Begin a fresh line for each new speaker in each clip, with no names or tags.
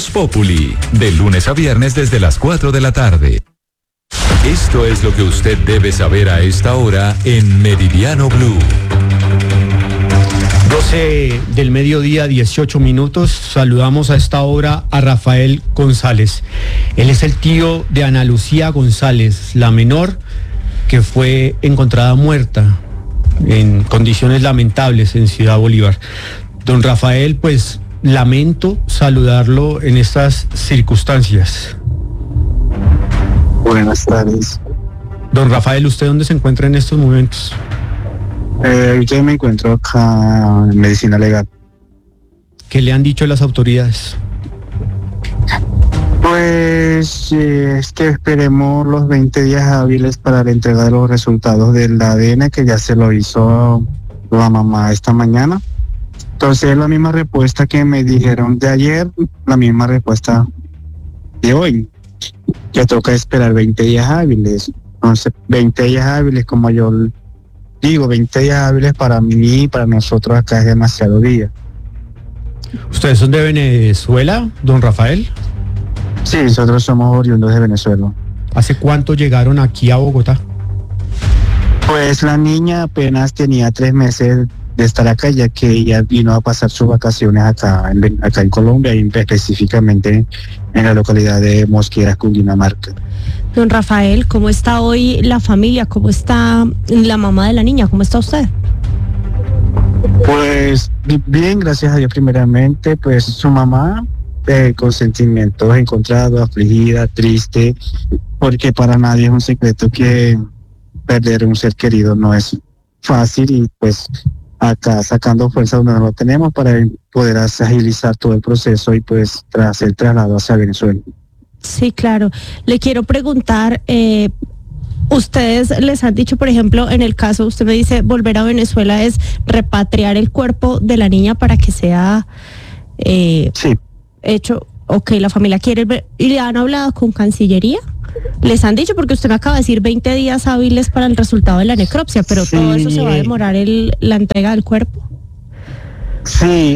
Voz Populi, de lunes a viernes desde las 4 de la tarde. Esto es lo que usted debe saber a esta hora en Meridiano Blue.
12 del mediodía, 18 minutos. Saludamos a esta hora a Rafael González. Él es el tío de Ana Lucía González, la menor que fue encontrada muerta en condiciones lamentables en Ciudad Bolívar. Don Rafael, pues lamento saludarlo en estas circunstancias.
Buenas tardes.
Don Rafael, ¿usted dónde se encuentra en estos momentos?
Yo me encuentro acá en Medicina Legal.
¿Qué le han dicho las autoridades?
Pues es que esperemos los 20 días hábiles para la entrega de los resultados del ADN, que ya se lo hizo la mamá esta mañana. Entonces es la misma respuesta que me dijeron de ayer, la misma respuesta de hoy. Que toca esperar 20 días hábiles. Entonces 20 días hábiles, como yo digo, 20 días hábiles para mí y para nosotros acá es demasiado día.
¿Ustedes son de Venezuela, don Rafael?
Sí, nosotros somos oriundos de Venezuela.
¿Hace cuánto llegaron aquí a Bogotá?
Pues la niña apenas tenía 3 meses de estar acá, ya que ella vino a pasar sus vacaciones acá en Colombia, y específicamente en la localidad de Mosqueras, Cundinamarca.
Don Rafael, ¿cómo está hoy la familia? ¿Cómo está la mamá de la niña? ¿Cómo está usted?
Pues bien, gracias a Dios primeramente. Pues su mamá con sentimientos encontrados, afligida, triste, porque para nadie es un secreto que perder un ser querido no es fácil, y pues acá sacando fuerza donde no lo tenemos para poder agilizar todo el proceso y pues tras el traslado hacia Venezuela.
Sí, claro. Le quiero preguntar, ustedes les han dicho, por ejemplo, en el caso, usted me dice, volver a Venezuela es repatriar el cuerpo de la niña para que sea
sí.
Hecho, ok, la familia quiere ver, ¿y le han hablado con Cancillería? Les han dicho, porque usted me acaba de decir 20 días hábiles para el resultado de la necropsia, pero sí. Todo eso se va a demorar la entrega del cuerpo.
Sí,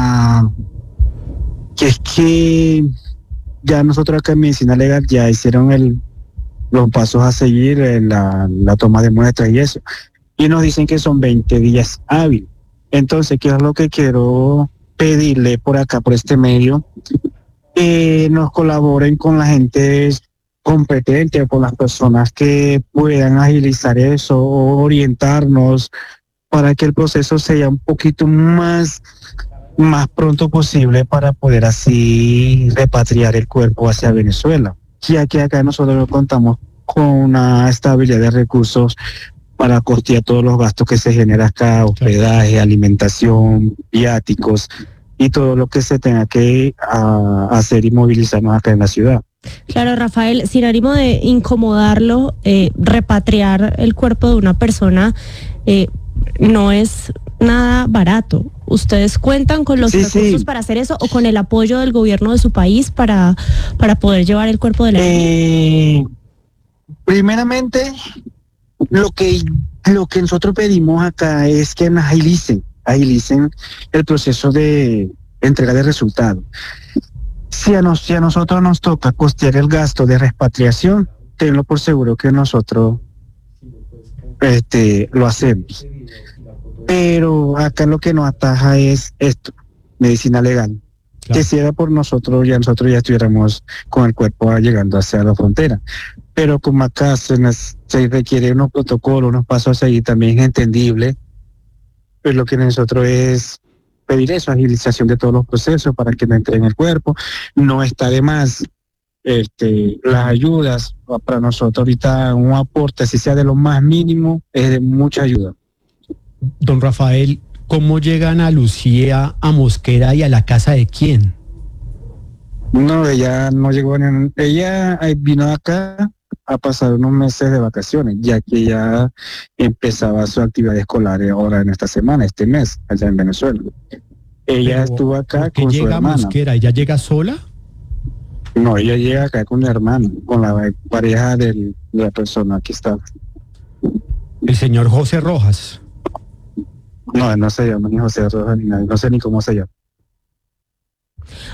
que es que ya nosotros acá en Medicina Legal ya hicieron los pasos a seguir, la toma de muestras y eso, y nos dicen que son 20 días hábiles. Entonces, ¿qué es lo que quiero pedirle por acá, por este medio? Que nos colaboren con la gente competente, con las personas que puedan agilizar eso, orientarnos para que el proceso sea un poquito más pronto posible, para poder así repatriar el cuerpo hacia Venezuela, ya que acá nosotros no contamos con una estabilidad de recursos para costear todos los gastos que se genera acá, hospedaje, alimentación, viáticos y todo lo que se tenga que hacer y movilizarnos acá en la ciudad.
Claro, Rafael, sin ánimo de incomodarlo, repatriar el cuerpo de una persona no es nada barato. ¿Ustedes cuentan con los recursos para hacer eso, o con el apoyo del gobierno de su país para poder llevar el cuerpo de la niña?
Primeramente, lo que nosotros pedimos acá es que nos agilicen el proceso de entrega de resultados. Si a nosotros nos toca costear el gasto de repatriación, tenlo por seguro que nosotros lo hacemos. Pero acá lo que nos ataja es esto, Medicina Legal. Claro. Que si era por nosotros ya estuviéramos con el cuerpo llegando hacia la frontera. Pero como acá se requiere unos protocolos, unos pasos a seguir, también es entendible, pues lo que nosotros es pedir eso, agilización de todos los procesos para que nos entreguen el cuerpo. No está de más las ayudas para nosotros ahorita, un aporte, así sea de lo más mínimo, es de mucha ayuda.
Don Rafael, ¿cómo llegan a Lucía, a Mosquera, y a la casa de quién?
No, ella no llegó, ella vino acá a pasar unos meses de vacaciones, ya que ella empezaba su actividad escolar ahora en esta semana, este mes, allá en Venezuela. Ella estuvo acá con su hermana.
Mosquera, ¿ella llega sola?
No, ella llega acá con un hermano, con la pareja de la persona que está.
¿El señor José Rojas?
No se llama ni José Rojas ni nadie, no sé ni cómo se llama.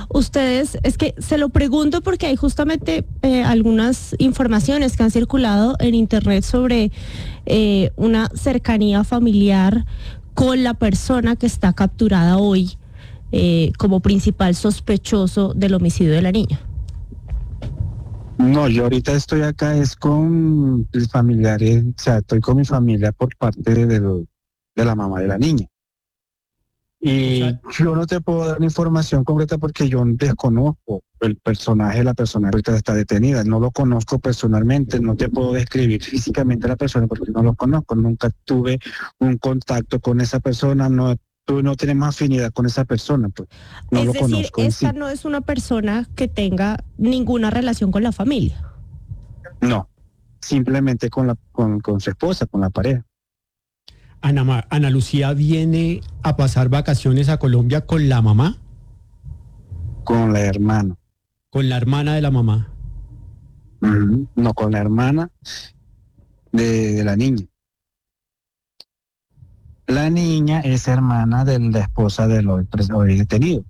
Ustedes, es que se lo pregunto porque hay justamente algunas informaciones que han circulado en internet sobre una cercanía familiar con la persona que está capturada hoy como principal sospechoso del homicidio de la niña.
No, yo ahorita estoy acá es con mis familiares, o sea, estoy con mi familia por parte de la mamá de la niña. Y
O sea,
yo no te puedo dar información concreta porque yo desconozco el personaje, la persona que ahorita está detenida, no lo conozco personalmente, no te puedo describir físicamente a la persona porque no lo conozco, nunca tuve un contacto con esa persona, no tenemos afinidad con esa persona, pues no
Es
lo
decir,
conozco en
esta
sí.
no es una persona que tenga ninguna relación con la familia.
No, simplemente con su esposa, con la pareja.
Ana Lucía viene a pasar vacaciones a Colombia con la mamá,
Con la hermana.
con la hermana de la mamá.
Ujú. No, con la hermana de la niña. La niña es hermana de la esposa del hoy detenido.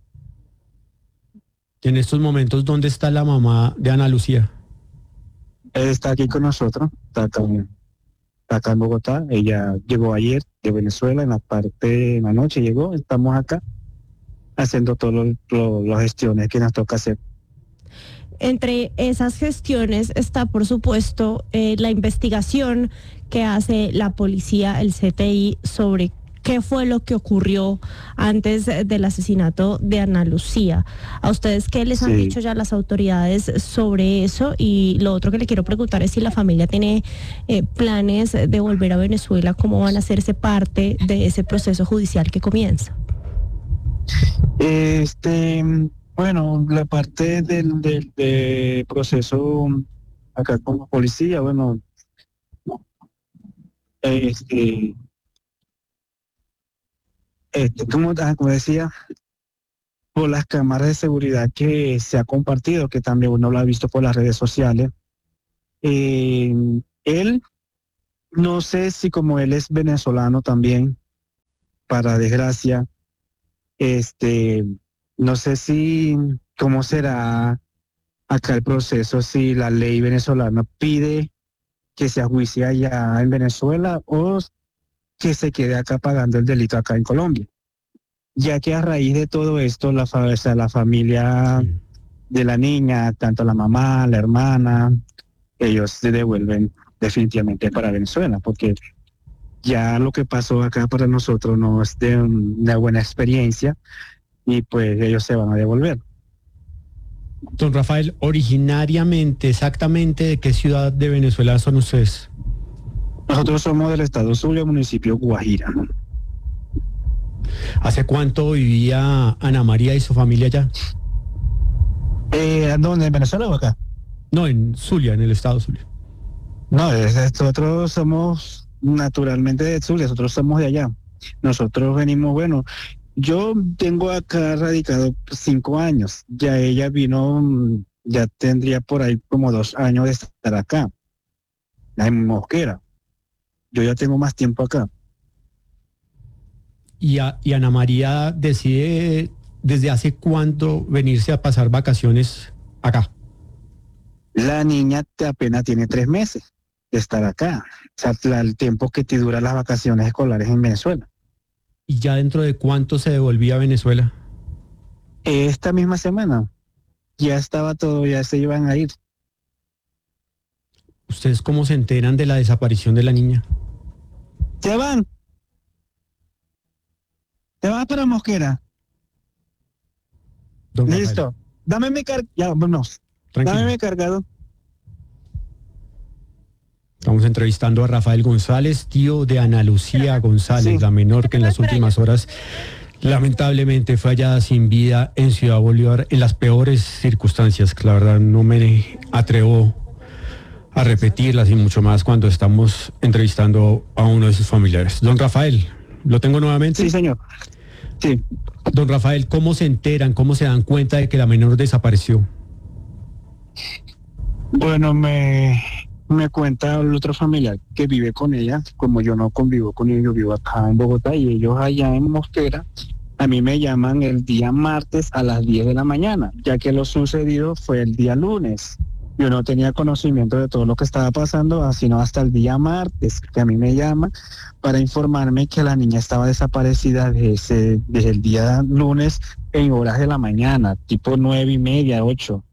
En estos momentos, ¿dónde está la mamá de Ana Lucía?
Él está aquí con nosotros, está acá en Bogotá. Ella llegó ayer de Venezuela, en la noche llegó, estamos acá haciendo todas las gestiones que nos toca hacer.
Entre esas gestiones está, por supuesto, la investigación que hace la policía, el CTI, sobre qué fue lo que ocurrió antes del asesinato de Ana Lucía. ¿A ustedes qué les han
Sí.
dicho ya las autoridades sobre eso? Y lo otro que le quiero preguntar es si la familia tiene planes de volver a Venezuela, cómo van a hacerse parte de ese proceso judicial que comienza.
Bueno, la parte del proceso acá como policía, bueno, como decía, por las cámaras de seguridad que se ha compartido, que también uno lo ha visto por las redes sociales, él, no sé si como él es venezolano también, para desgracia, no sé si cómo será acá el proceso, si la ley venezolana pide que se ajuicie allá en Venezuela o que se quede acá pagando el delito acá en Colombia. Ya que a raíz de todo esto, la familia
Sí.
de la niña, tanto la mamá, la hermana, ellos se devuelven definitivamente para Venezuela, porque ya lo que pasó acá para nosotros no es de una buena experiencia y pues ellos se van a devolver.
Don Rafael, originariamente, exactamente, ¿de qué ciudad de Venezuela son ustedes?
Nosotros somos del estado Zulia, municipio Guajira.
¿Hace cuánto vivía Ana María y su familia allá?
¿Dónde? ¿En Venezuela o acá?
No, en Zulia, en el estado Zulia.
No, nosotros somos naturalmente de Zulia, nosotros somos de allá. Nosotros venimos, bueno, yo tengo acá radicado 5 años, ya ella vino, ya tendría por ahí como 2 años de estar acá, en Mosquera. Yo ya tengo más tiempo acá.
Y Ana María decide desde hace cuánto venirse a pasar vacaciones acá.
La niña apenas tiene 3 meses de estar acá, o sea, el tiempo que te duran las vacaciones escolares en Venezuela.
¿Y ya dentro de cuánto se devolvía a Venezuela?
Esta misma semana ya estaba todo, ya se iban a ir.
¿Ustedes cómo se enteran de la desaparición de la niña?
Se van. Te vas para Mosquera.
Don Rafael,
Listo. Dame mi cargador. Ya, vámonos.
tranquilo.
Dame mi cargador.
Estamos entrevistando a Rafael González, tío de Ana Lucía González,
Sí.
la menor que en las últimas horas lamentablemente fue hallada sin vida en Ciudad Bolívar en las peores circunstancias, que la verdad no me atrevo a repetirlas y mucho más cuando estamos entrevistando a uno de sus familiares. Don Rafael, ¿lo tengo nuevamente?
Sí, señor. Sí.
Don Rafael, ¿cómo se enteran, cómo se dan cuenta de que la menor desapareció?
Bueno, me cuenta el otro familiar que vive con ella, como yo no convivo con ellos, yo vivo acá en Bogotá y ellos allá en Mosquera, A mí me llaman el día martes a las 10 de la mañana, ya que lo sucedido fue el día lunes. Yo no tenía conocimiento de todo lo que estaba pasando, sino hasta el día martes, que a mí me llama para informarme que la niña estaba desaparecida desde el día lunes en horas de la mañana, tipo 9:30, 8.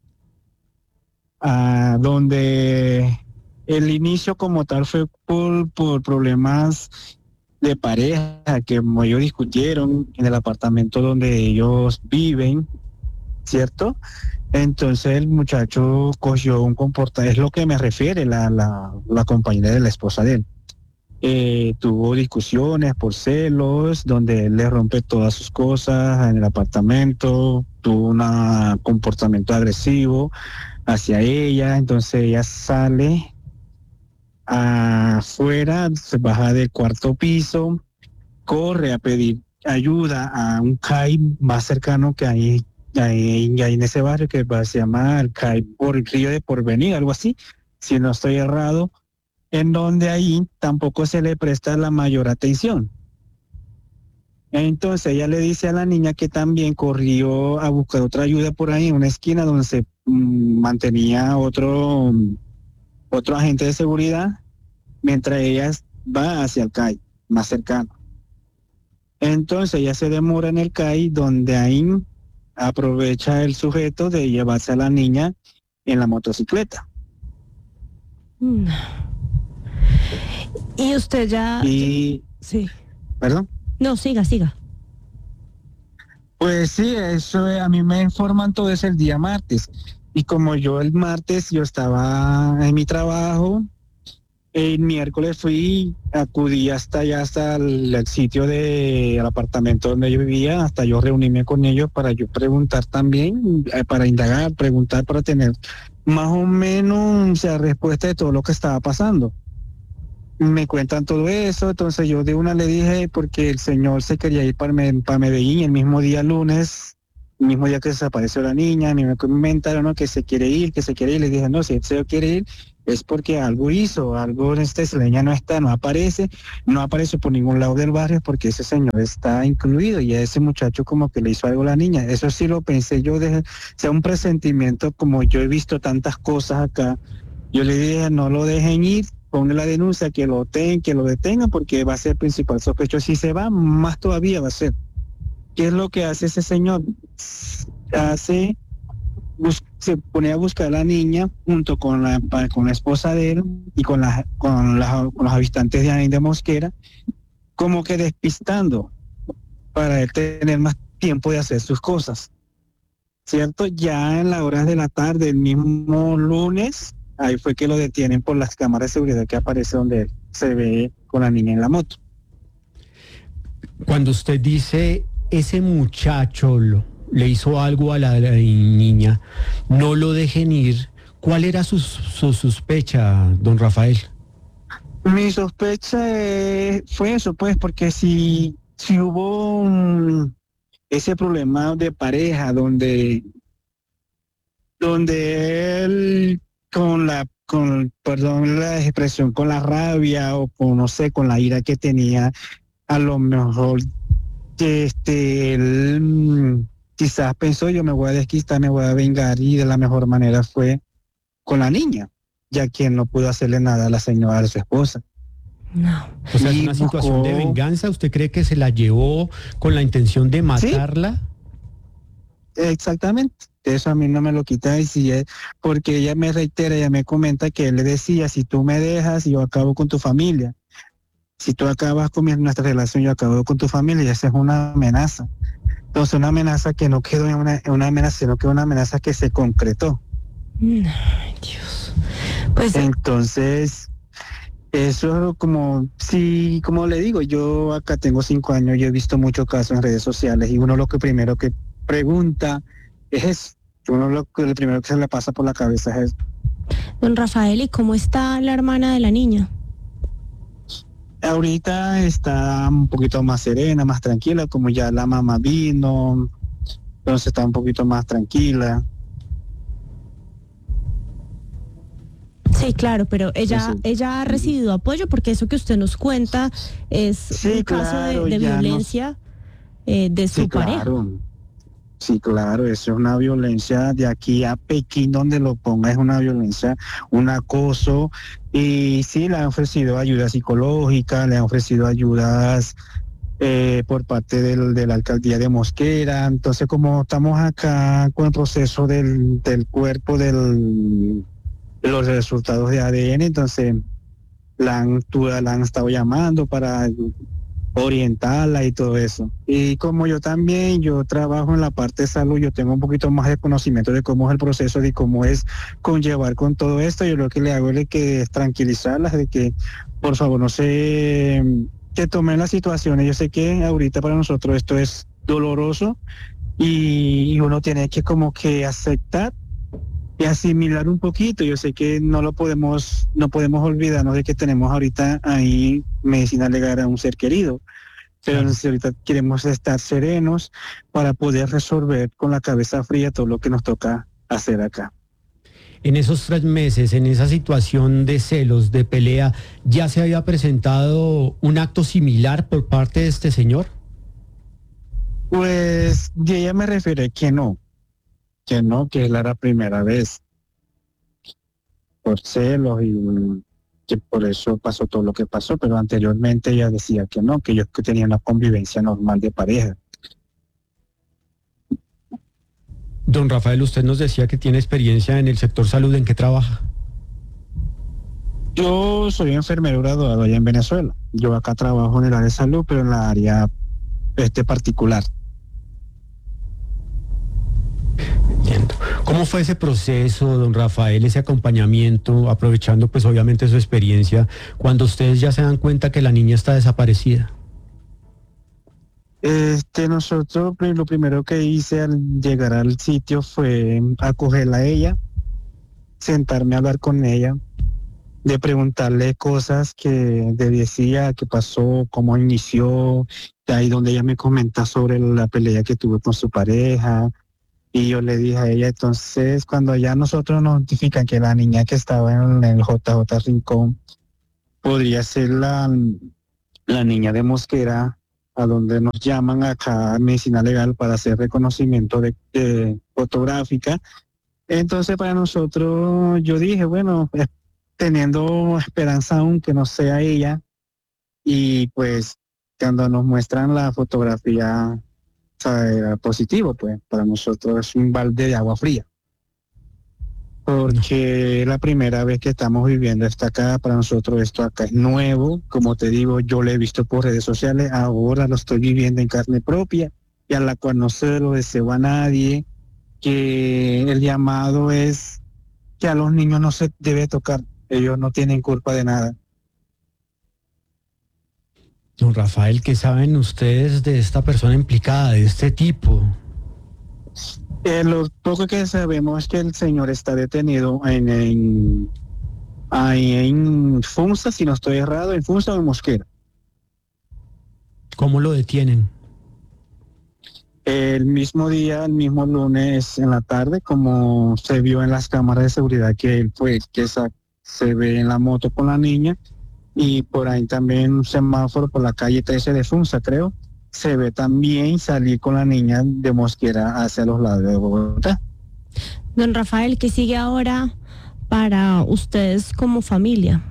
Donde el inicio como tal fue por problemas de pareja que como ellos discutieron en el apartamento donde ellos viven, ¿cierto? Entonces el muchacho cogió un comportamiento, es lo que me refiere la compañera de la esposa de él. Tuvo discusiones por celos, donde él le rompe todas sus cosas en el apartamento, tuvo un comportamiento agresivo hacia ella, entonces ella sale afuera, se baja del cuarto piso, corre a pedir ayuda a un CAI más cercano que hay en ese barrio, que se llama el CAI por el Río de Porvenir, algo así, si no estoy errado, en donde ahí tampoco se le presta la mayor atención. Entonces ella le dice a la niña que también corrió a buscar otra ayuda por ahí en una esquina donde se mantenía otro agente de seguridad, mientras ella va hacia el CAI más cercano. Entonces ella se demora en el CAI, donde ahí aprovecha el sujeto de llevarse a la niña en la motocicleta.
Y usted ya... Sí.
¿Perdón?
No, siga.
Pues sí, eso a mí me informan todo eso el día martes. Y como yo el martes yo estaba en mi trabajo, el miércoles acudí hasta allá, hasta el sitio del apartamento donde yo vivía, hasta yo reunirme con ellos para yo preguntar también, para indagar, preguntar, para tener más o menos respuesta de todo lo que estaba pasando. Me cuentan todo eso, entonces yo de una le dije, porque el señor se quería ir para Medellín el mismo día lunes, el mismo día que desapareció la niña, me comentaron, ¿no?, que se quiere ir, le dije, no, si él se quiere ir es porque algo hizo, algo en esta isleña no está, no aparece por ningún lado del barrio, porque ese señor está incluido y a ese muchacho como que le hizo algo a la niña. Eso sí lo pensé yo, sea un presentimiento, como yo he visto tantas cosas acá. Yo le dije, no lo dejen ir, ponle la denuncia, que lo detengan, porque va a ser principal sospechoso. Si se va, más todavía va a ser. ¿Qué es lo que hace ese señor? Se pone a buscar a la niña junto con la esposa de él y con los habitantes de ahí de Mosquera, como que despistando para él tener más tiempo de hacer sus cosas, ¿cierto? Ya en las horas de la tarde, el mismo lunes, ahí fue que lo detienen por las cámaras de seguridad que aparece donde él se ve con la niña en la moto.
Cuando usted dice ese muchacho le hizo algo a la niña, no lo dejen ir, ¿cuál era su sospecha, don Rafael?
Mi sospecha fue eso, pues, porque si hubo ese problema de pareja donde él perdón la expresión, con la rabia o con, no sé, con la ira que tenía, a lo mejor él quizás pensó, yo me voy a desquitar, me voy a vengar, y de la mejor manera fue con la niña, ya que no pudo hacerle nada a la señora, a su esposa.
No.
O sea, es una situación de venganza. ¿Usted cree que se la llevó con la intención de matarla?
Sí, exactamente. Eso a mí no me lo quita, porque ella me reitera, ella me comenta que él le decía, si tú me dejas, yo acabo con tu familia. Si tú acabas con nuestra relación, yo acabo con tu familia, y esa es una amenaza. Entonces, una amenaza que no quedó en una amenaza, sino que una amenaza que se concretó.
Ay, Dios. Pues
entonces, eso como le digo, yo acá tengo 5 años, yo he visto muchos casos en redes sociales, y uno lo que primero que pregunta es eso. Lo primero que se le pasa por la cabeza es eso.
Don Rafael, ¿y cómo está la hermana de la niña?
Ahorita está un poquito más serena, más tranquila, como ya la mamá vino, entonces está un poquito más tranquila.
Sí, claro, pero ella ha recibido apoyo, porque eso que usted nos cuenta es un caso de violencia de su pareja.
Sí, claro, eso es una violencia de aquí a Pekín, donde lo ponga, es una violencia, un acoso. Y sí, le han ofrecido ayuda psicológica, le han ofrecido ayudas por parte de la alcaldía de Mosquera. Entonces, como estamos acá con el proceso del cuerpo, de los resultados de ADN, entonces la han estado llamando para orientarla y todo eso. Y como yo trabajo en la parte de salud, yo tengo un poquito más de conocimiento de cómo es el proceso, de cómo es conllevar con todo esto. Yo lo que le hago es tranquilizarlas, de que por favor no se que tomen las situaciones. Yo sé que ahorita para nosotros esto es doloroso y uno tiene que como que aceptar y asimilar un poquito. Yo sé que no podemos olvidarnos de que tenemos ahorita ahí medicina legal a un ser querido, pero ahorita queremos estar serenos para poder resolver con la cabeza fría todo lo que nos toca hacer acá.
En esos 3 meses, en esa situación de celos, de pelea, ¿ya se había presentado un acto similar por parte de este señor?
Pues de ella me refiero que no, que es la primera vez, por celos y que por eso pasó todo lo que pasó, pero anteriormente ella decía que no, que ellos que tenían una convivencia normal de pareja.
Don Rafael, usted nos decía que tiene experiencia en el sector salud. ¿En qué trabaja?
Yo soy enfermero graduado allá en Venezuela. Yo acá trabajo en el área de salud, pero en la área particular.
Entiendo. ¿Cómo fue ese proceso, don Rafael, ese acompañamiento, aprovechando pues obviamente su experiencia, cuando ustedes ya se dan cuenta que la niña está desaparecida?
Nosotros lo primero que hice al llegar al sitio fue acogerla a ella, sentarme a hablar con ella, de preguntarle cosas que decía, qué pasó, cómo inició, de ahí donde ella me comenta sobre la pelea que tuvo con su pareja. Y yo le dije a ella, entonces cuando ya nosotros nos notifican que la niña que estaba en el JJ Rincón podría ser la niña de Mosquera, a donde nos llaman acá a medicina legal para hacer reconocimiento de fotográfica. Entonces para nosotros yo dije, bueno, teniendo esperanza aún que no sea ella, y pues cuando nos muestran la fotografía, o sea, era positivo, pues para nosotros es un balde de agua fría, porque la primera vez que estamos viviendo esto acá, para nosotros esto acá es nuevo. Como te digo, yo lo he visto por redes sociales, ahora lo estoy viviendo en carne propia, y a la cual no se lo deseo a nadie, que el llamado es que a los niños no se debe tocar, ellos no tienen culpa de nada.
Don Rafael, ¿qué saben ustedes de esta persona implicada, de este tipo?
Lo poco que sabemos es que el señor está detenido en Funza, si no estoy errado, en Funza o en Mosquera.
¿Cómo lo detienen?
El mismo día, el mismo lunes en la tarde, como se vio en las cámaras de seguridad que él se ve en la moto con la niña, y por ahí también un semáforo por la calle 13 de Funza, creo, se ve también salir con la niña de Mosquera hacia los lados de Bogotá.
Don Rafael, ¿qué sigue ahora para ustedes como familia?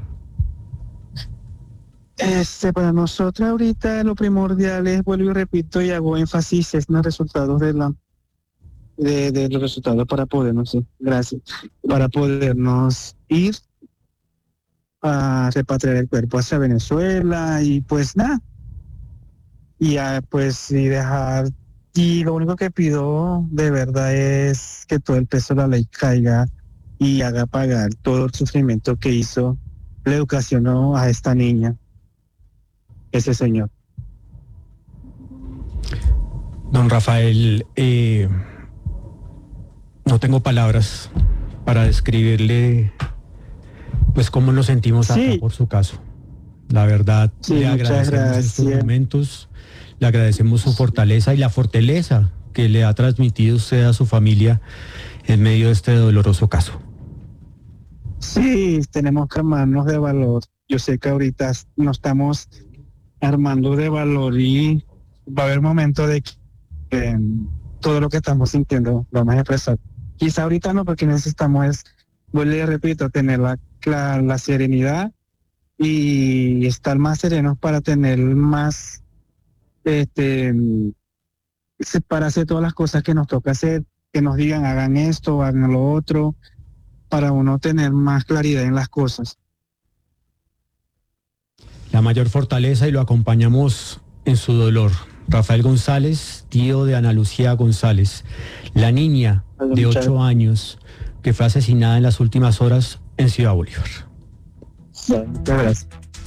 Para nosotros ahorita lo primordial es, vuelvo y repito y hago énfasis, es los resultados de los resultados para podernos, para podernos ir a repatriar el cuerpo hacia Venezuela y pues nada. Y pues y dejar, y lo único que pido de verdad es que todo el peso de la ley caiga y haga pagar todo el sufrimiento que hizo, le educacionó a esta niña, ese señor.
Don Rafael, no tengo palabras para describirle pues cómo nos sentimos acá por su caso. La verdad, le agradecemos estos momentos. Le agradecemos su fortaleza y la fortaleza que le ha transmitido usted a su familia en medio de este doloroso caso.
Sí, tenemos que armarnos de valor. Yo sé que ahorita nos estamos armando de valor y va a haber momentos de que todo lo que estamos sintiendo lo vamos a expresar. Quizá ahorita no, porque necesitamos es, vuelvo y repito, tener la serenidad y estar más serenos para tener más, para hacer todas las cosas que nos toca hacer, que nos digan hagan esto, hagan lo otro, para uno tener más claridad en las cosas.
La mayor fortaleza, y lo acompañamos en su dolor. Rafael González, tío de Ana Lucía González, la niña de 8 años que fue asesinada en las últimas horas en Ciudad Bolívar.
Muchas gracias.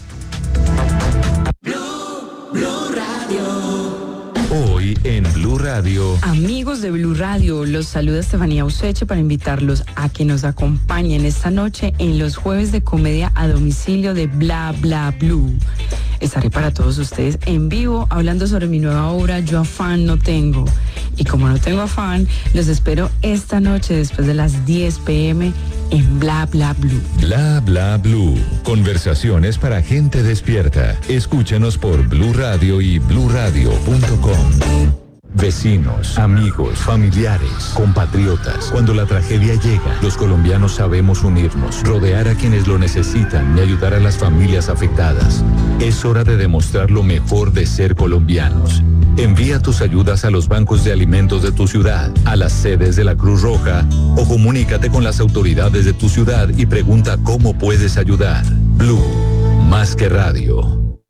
Blue Radio.
Hoy en Blue Radio.
Amigos de Blue Radio, los saluda Estefanía Useche para invitarlos a que nos acompañen esta noche en los jueves de comedia a domicilio de Bla Bla Blue. Estaré para todos ustedes en vivo hablando sobre mi nueva obra Yo Afán No Tengo. Y como no tengo afán, los espero esta noche después de las 10 p.m. en Bla Bla Blue.
Bla Bla Blue. Conversaciones para gente despierta. Escúchenos por Blue Radio y bluradio.com. Vecinos, amigos, familiares, compatriotas. Cuando la tragedia llega, los colombianos sabemos unirnos, rodear a quienes lo necesitan y ayudar a las familias afectadas. Es hora de demostrar lo mejor de ser colombianos. Envía tus ayudas a los bancos de alimentos de tu ciudad, a las sedes de la Cruz Roja o comunícate con las autoridades de tu ciudad y pregunta cómo puedes ayudar. Blue, más que radio.